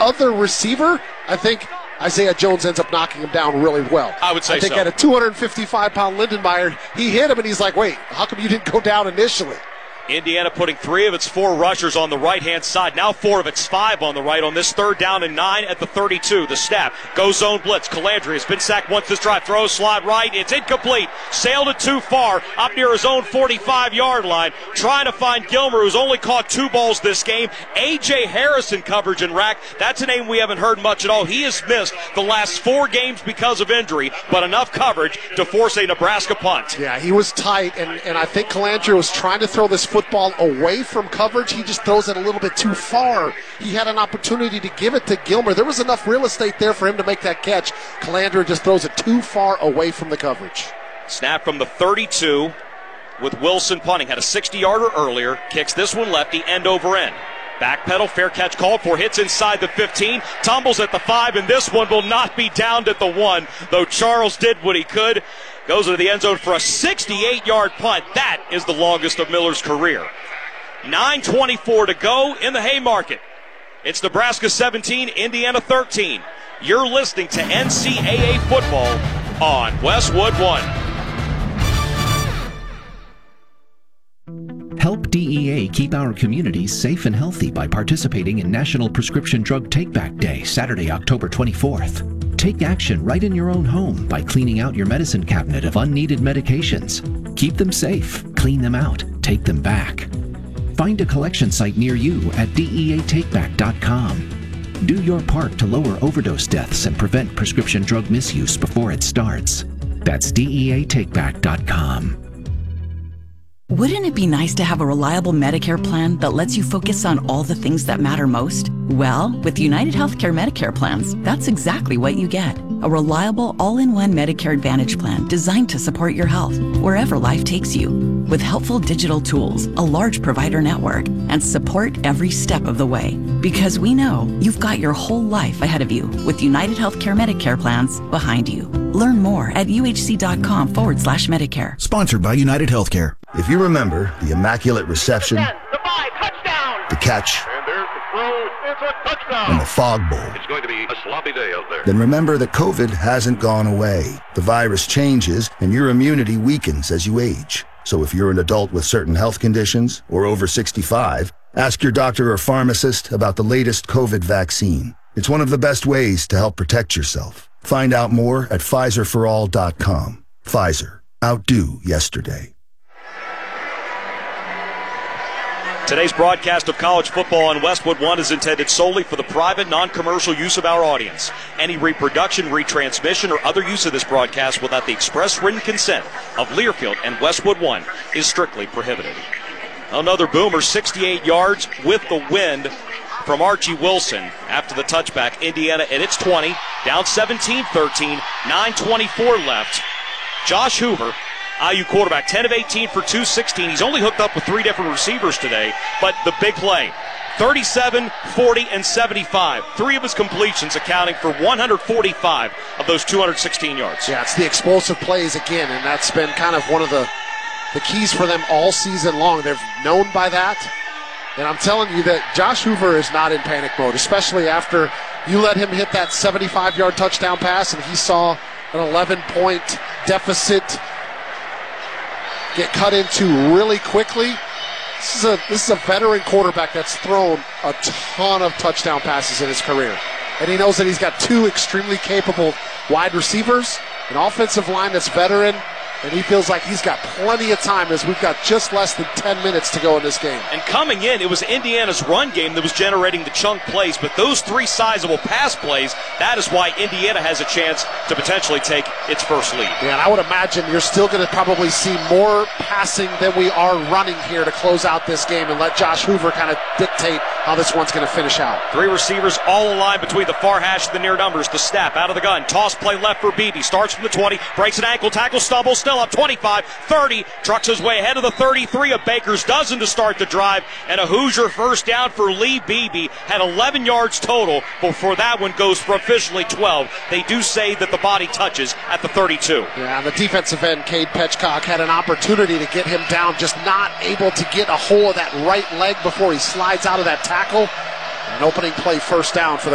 other receiver, I think Isaiah Jones ends up knocking him down really well. I would say so. I think at a 255-pound Lindenmeyer, he hit him, and he's like, wait, how come you didn't go down initially? Indiana putting 3 of its 4 rushers on the right-hand side. Now 4 of its 5 on the right on this 3rd down and 9 at the 32. The snap goes zone blitz. Calandria has been sacked once this drive. Throws slot right. It's incomplete. Sailed it too far up near his own 45-yard line. Trying to find Gilmer, who's only caught 2 balls this game. A.J. Harrison coverage in rack. That's a name we haven't heard much at all. He has missed the last 4 games because of injury, but enough coverage to force a Nebraska punt. Yeah, he was tight, and I think Calandria was trying to throw this football away from coverage. He just throws it a little bit too far. He had an opportunity to give it to Gilmer. There was enough real estate there for him to make that catch. Calandria just throws it too far away from the coverage. Snap from the 32 with Wilson punting. Had a 60-yarder earlier. Kicks this one lefty, end over end. Back pedal, fair catch called for, hits inside the 15, tumbles at the 5, and this one will not be downed at the 1, though Charles did what he could. Goes into the end zone for a 68-yard punt. That is the longest of Miller's career. 9:24 to go in the Haymarket. It's Nebraska 17, Indiana 13. You're listening to NCAA football on Westwood One. Help DEA keep our communities safe and healthy by participating in National Prescription Drug Take-Back Day, Saturday, October 24th. Take action right in your own home by cleaning out your medicine cabinet of unneeded medications. Keep them safe, clean them out, take them back. Find a collection site near you at DEATakeback.com. Do your part to lower overdose deaths and prevent prescription drug misuse before it starts. That's DEATakeback.com. Wouldn't it be nice to have a reliable Medicare plan that lets you focus on all the things that matter most? Well, with United Healthcare Medicare plans, that's exactly what you get. A reliable, all-in-one Medicare Advantage plan designed to support your health wherever life takes you. With helpful digital tools, a large provider network, and support every step of the way. Because we know you've got your whole life ahead of you with United Healthcare Medicare plans behind you. Learn more at uhc.com/Medicare. Sponsored by United Healthcare. If you remember the immaculate reception, the 5, touchdown, the catch, and there's the throw, it's a touchdown, and the fog bowl, it's going to be a sloppy day out there. Then remember that COVID hasn't gone away. The virus changes, and your immunity weakens as you age. So if you're an adult with certain health conditions or over 65, ask your doctor or pharmacist about the latest COVID vaccine. It's one of the best ways to help protect yourself. Find out more at PfizerForAll.com. Pfizer. Outdo yesterday. Today's broadcast of college football on Westwood One is intended solely for the private, non-commercial use of our audience. Any reproduction, retransmission, or other use of this broadcast without the express written consent of Learfield and Westwood One is strictly prohibited. Another boomer, 68 yards with the wind from Archie Wilson after the touchback. Indiana at its 20, down 17-13, 9:24 left. Josh Hoover, IU quarterback, 10 of 18 for 216. He's only hooked up with 3 different receivers today, but the big play, 37, 40, and 75. 3 of his completions accounting for 145 of those 216 yards. Yeah, it's the explosive plays again, and that's been kind of one of the keys for them all season long. They're known by that, and I'm telling you that Josh Hoover is not in panic mode, especially after you let him hit that 75-yard touchdown pass, and he saw an 11-point deficit get cut into really quickly. This is a veteran quarterback that's thrown a ton of touchdown passes in his career. And he knows that he's got 2 extremely capable wide receivers, an offensive line that's veteran, and he feels like he's got plenty of time as we've got just less than 10 minutes to go in this game. And coming in, it was Indiana's run game that was generating the chunk plays, but those 3 sizable pass plays, that is why Indiana has a chance to potentially take its first lead. Yeah, and I would imagine you're still going to probably see more passing than we are running here to close out this game and let Josh Hoover kind of dictate how this one's going to finish out. 3 receivers all aligned between the far hash and the near numbers. The snap out of the gun. Toss play left for Beebe. Starts from the 20, breaks an ankle, tackle, stumbles, still up 25, 30, trucks his way ahead of the 33, a Baker's dozen to start the drive, and a Hoosier first down for Lee Beebe. Had 11 yards total before that one goes for officially 12. They do say that the body touches at the 32. Yeah, on the defensive end, Cade Petchcock had an opportunity to get him down, just not able to get a hold of that right leg before he slides out of that tackle. An opening play first down for the